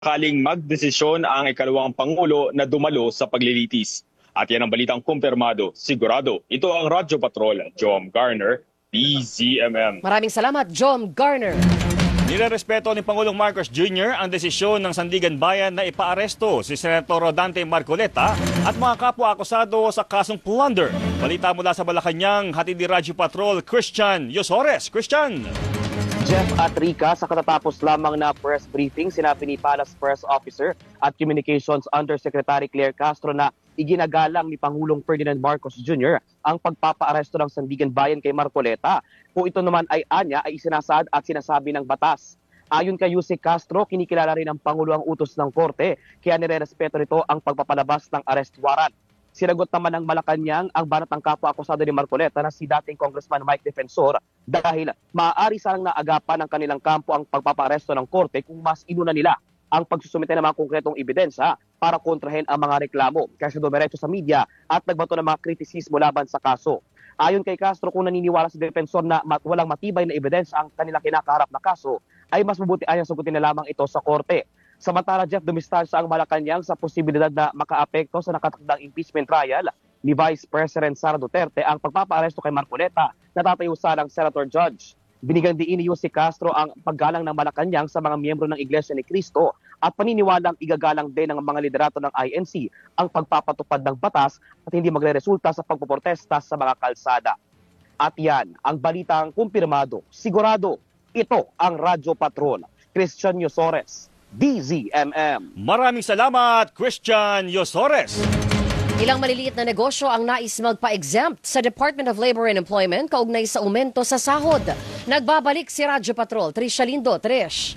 Kaling magdesisyon ang ikalawang Pangulo na dumalo sa paglilitis. At yan ang balitang kumpirmado, sigurado. Ito ang Radyo Patrol, Jom Garner, DZMM. Maraming salamat, Jom Garner. Nirerespeto ni Pangulong Marcos Jr. ang desisyon ng Sandigan Bayan na ipaaresto si Senator Rodante Marcoleta at mga kapwa-akusado sa kasong plunder. Balita mula sa Malacanang, hatid ni Radyo Patrol, Christian Yosores. Christian! Jeff at Rica, sa katatapos lamang na press briefing, sinabi ni Palace Press Officer at Communications Undersecretary Claire Castro na iginagalang ni Pangulong Ferdinand Marcos Jr. ang pagpapaaresto ng Sandigan Bayan kay Marcoleta. Kung ito naman ay anya, ay isinasaad at sinasabi ng batas. Ayon kay Yusek Castro, kinikilala rin ng Pangulo ang utos ng Korte, kaya nirerespeto nito ang pagpapalabas ng arrest warrant. Sinagot naman ng Malacanang ang banat ng kapwa-akusado ni Marcoleta na si dating Congressman Mike Defensor dahil maaari sanang naagapan ng kanilang kampo ang pagpapaaresto ng Korte kung mas inuna nila ang pagsusumite ng mga konkretong ebidensya para kontrahen ang mga reklamo kasi dumiretso sa media at nagbato ng mga kritisismo laban sa kaso. Ayon kay Castro, kung naniniwala si Defensor na walang matibay na ebidensya ang kanilang kinakaharap na kaso, ay mas mabuti ayang sagutin na lamang ito sa Korte. Samantala, Jeff, dumistansya ang Malacanang sa posibilidad na makaapekto sa nakatakdang impeachment trial ni Vice President Sara Duterte ang pagpapaaresto kay Marcoleta na tatayusan ng Senator Judge. Binigyan din ni Yusek Castro ang paggalang ng Malacanang sa mga miyembro ng Iglesia ni Cristo at paniniwalang igagalang din ng mga liderato ng INC ang pagpapatupad ng batas at hindi magreresulta sa pagpoprotesta sa mga kalsada. At yan ang balitang kumpirmado, sigurado. Ito ang Radyo Patrol. Christian Yosores, DZMM. Maraming salamat, Christian Yosores. Ilang maliliit na negosyo ang nais magpa-exempt sa Department of Labor and Employment kaugnay sa aumento sa sahod. Nagbabalik si Radyo Patrol, Trisha Lindo. Trish.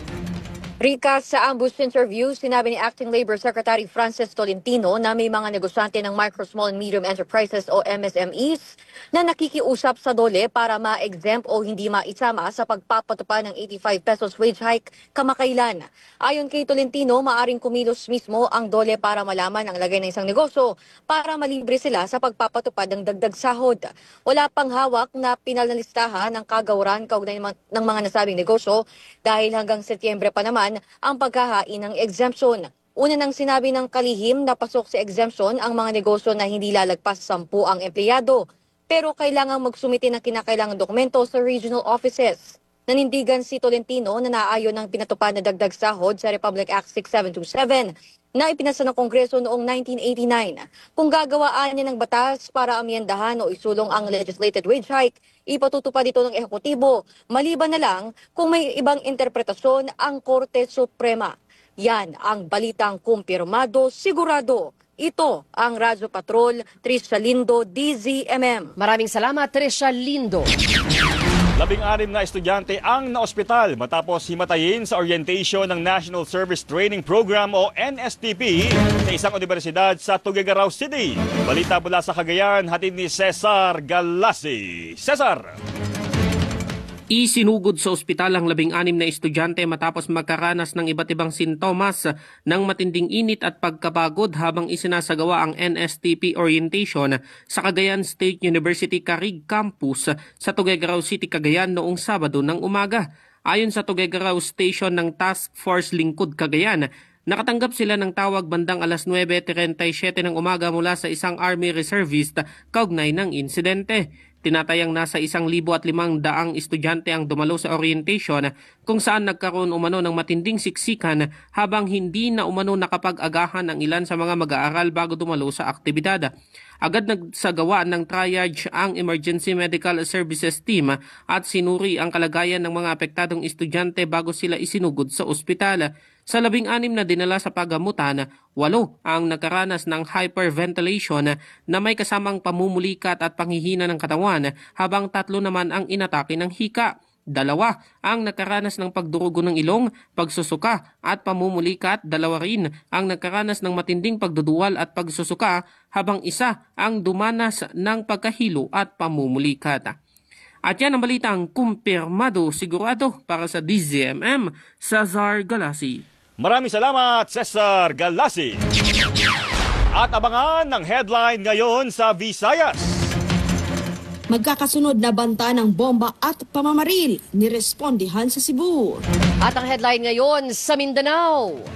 Rica, sa ambush interview, sinabi ni Acting Labor Secretary Francis Tolentino na may mga negosyante ng Micro, Small and Medium Enterprises o MSMEs na nakikiusap sa DOLE para ma-exempt o hindi maisama sa pagpapatupad ng 85 pesos wage hike kamakailan. Ayon kay Tolentino, maaring kumilos mismo ang DOLE para malaman ang lagay ng isang negosyo para malibre sila sa pagpapatupad ng dagdag sahod. Wala pang hawak na pinalalistahan ng kagawaran kaugnay ng mga nasabing negosyo dahil hanggang Setyembre pa naman ang paghahain ng exemption. Una nang sinabi ng kalihim na pasok sa exemption ang mga negosyo na hindi lalagpas 10 ang empleyado, pero kailangang magsumite ng kinakailangang dokumento sa regional offices. Nanindigan si Tolentino na naayon ng pinatupad na dagdag sahod sa Republic Act 6727 na ipinasa ng Kongreso noong 1989. Kung gagawaan niya ng batas para amyendahan o isulong ang legislated wage hike, ipatutupad ito ng ehekutibo, maliban na lang kung may ibang interpretasyon ang Korte Suprema. Yan ang balitang kumpirmado, sigurado. Ito ang Radyo Patrol, Trisha Lindo, DZMM. Maraming salamat, Trisha Lindo. 16 na estudyante ang naospital matapos himatayin sa orientation ng National Service Training Program o NSTP sa isang universidad sa Tuguegarao City. Balita mula sa Cagayan, hatid ni Cesar Galasi. Cesar! Isinugod sa ospital ang 16 na estudyante matapos magkaranas ng iba't ibang sintomas ng matinding init at pagkapagod habang isinasagawa ang NSTP orientation sa Cagayan State University Carig Campus sa Tuguegarao City, Cagayan noong Sabado ng umaga. Ayon sa Tuguegarao Station ng Task Force Lingkod, Cagayan, nakatanggap sila ng tawag bandang alas 9:37 ng umaga mula sa isang Army Reservist kaugnay ng insidente. Tinatayang nasa 1,500 estudyante ang dumalo sa orientation kung saan nagkaroon umano ng matinding siksikan habang hindi na umano nakapag-agahan ang ilan sa mga mag-aaral bago dumalo sa aktibidad. Agad nagsagawa ng triage ang Emergency Medical Services Team at sinuri ang kalagayan ng mga apektadong estudyante bago sila isinugod sa ospital. Sa 16 na dinala sa pagamutan, 8 ang nakaranas ng hyperventilation na may kasamang pamumulikat at panghihina ng katawan habang 3 naman ang inatake ng hika. 2 ang nakaranas ng pagdurugo ng ilong, pagsusuka at pamumulikat. 2 rin ang nakaranas ng matinding pagduduwal at pagsusuka habang 1 ang dumanas ng pagkahilo at pamumulikat. At yan ang balitang kumpirmado, sigurado para sa DZMM, Cesar Galasi. Maraming salamat, Cesar Galasi. At abangan ng headline ngayon sa Visayas. Magkakasunod na banta ng bomba at pamamaril, nirespondihan sa Cebu. At ang headline ngayon sa Mindanao.